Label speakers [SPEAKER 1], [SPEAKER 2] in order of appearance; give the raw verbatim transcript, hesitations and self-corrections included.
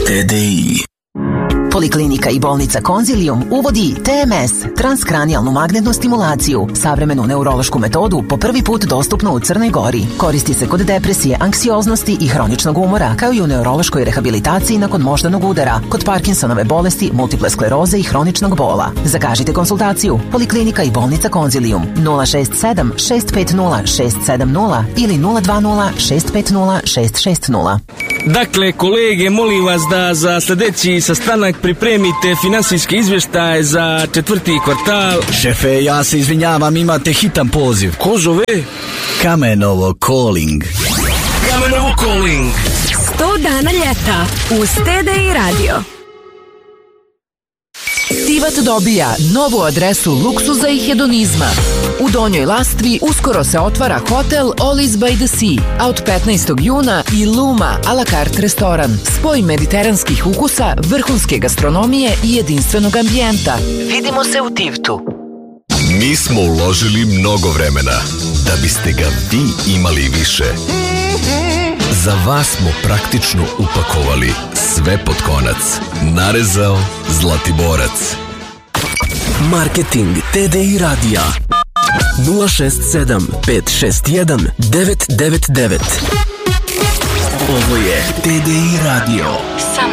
[SPEAKER 1] T D I.
[SPEAKER 2] Poliklinika i bolnica Konzilium uvodi T M S, transkranijalnu magnetnu stimulaciju, savremenu neurološku metodu po prvi put dostupnu u Crnoj Gori. Koristi se kod depresije, anksioznosti i hroničnog umora, kao i u neurološkoj rehabilitaciji nakon moždanog udara, kod Parkinsonove bolesti, multiple skleroze i hroničnog bola. Zakažite konsultaciju. Poliklinika i bolnica Konzilium nula šest sedam šest pet nula šest sedam nula ili nula dva nula šest pet nula šest šest nula.
[SPEAKER 3] Dakle, kolege, molim vas da za sljedeći sastanak pripremite finansijski izvještaj za četvrti kvartal.
[SPEAKER 1] Šefe, ja se izvinjavam, imate hitan poziv.
[SPEAKER 3] Ko zove?
[SPEAKER 1] Kamenovo Calling.
[SPEAKER 3] Kamenovo Calling.
[SPEAKER 4] sto dana ljeta uz T D I radio.
[SPEAKER 5] Tivat dobija novu adresu luksuza i hedonizma. U Donjoj Lastvi uskoro se otvara hotel Olis by the Sea, a od petnaestog juna i Luma a la carte restoran. Spoj mediteranskih ukusa, vrhunske gastronomije i jedinstvenog ambijenta. Vidimo se u Tivtu.
[SPEAKER 6] Mi smo uložili mnogo vremena da biste ga vi imali više. Za vas smo praktično upakovali sve pod konac. Narezao Zlatiborac.
[SPEAKER 7] Marketing T D I radija nula šest sedam pet šest jedan devet devet devet. Ovo je T D I radio.